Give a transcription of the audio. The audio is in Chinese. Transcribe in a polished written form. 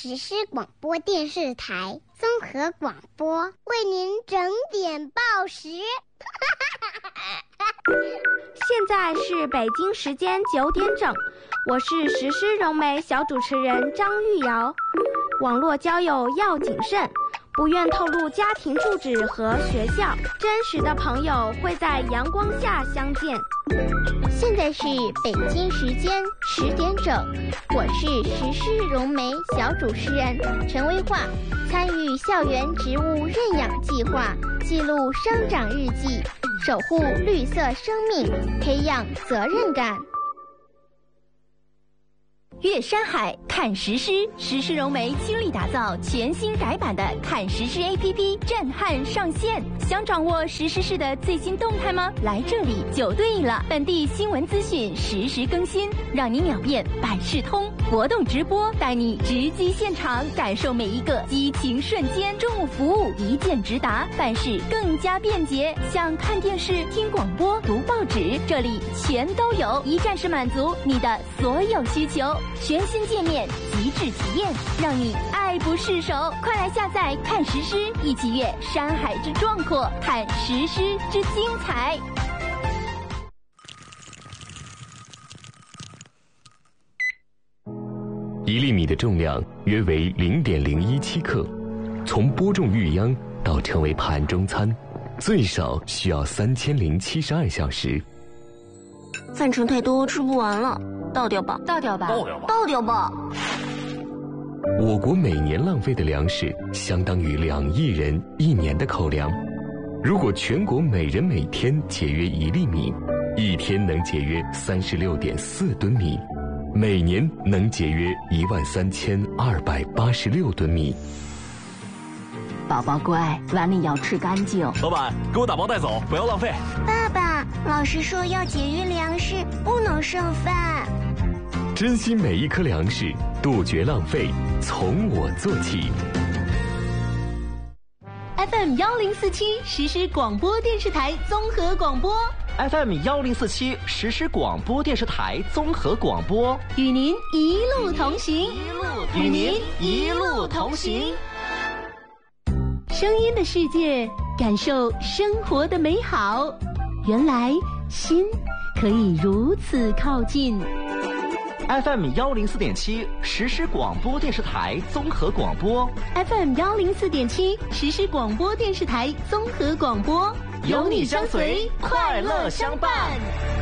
实施广播电视台综合广播，为您整点报时。 现在是北京时间9点整，我是实施融媒小主持人张玉瑶。网络交友要谨慎，不愿透露家庭住址和学校，真实的朋友会在阳光下相见。 现在是北京时间10点整，我是实施融媒小主持人陈薇桦，参与校园植物认养计划，记录生长日记，守护绿色生命，培养责任感。 阅山海看实施，实施融媒倾力打造全新改版的看实施 APP 震撼上线。想掌握实施室的最新动态吗？来这里就对了，本地新闻资讯实时更新，让你秒变百事通。活动直播带你直击现场，感受每一个激情瞬间。政务服务一键直达，办事更加便捷。想看电视、听广播、读报纸，这里全都有，一站式满足你的所有需求。全新界面，极致体验，让你爱不释手。快来下载看实施，一起阅山海之壮阔，看实施之精彩。 1粒米的重量约为0.017克，从播种育秧到成为盘中餐，最少需要3072小时。 饭盛太多，吃不完了，倒掉吧， 倒掉吧， 倒掉吧。 我国每年浪费的粮食相当于2亿人1年的口粮。如果全国每人每天节约1粒米，一天能节约36.4吨米，每年能节约13286吨米。 宝宝乖，碗里要吃干净。 老板，给我打包带走，不要浪费。 爸爸，老师说要节约粮食，不能剩饭。 珍惜每一颗粮食，杜绝浪费，从我做起。 FM 1047实施广播电视台综合广播。 FM 1047实施广播电视台综合广播， 与您一路同行， 与您一路同行。 声音的世界，感受生活的美好。原来心可以如此靠近。 FM 104.7实施广播电视台综合广播。 FM 104.7实施广播电视台综合广播， 有你相随，快乐相伴。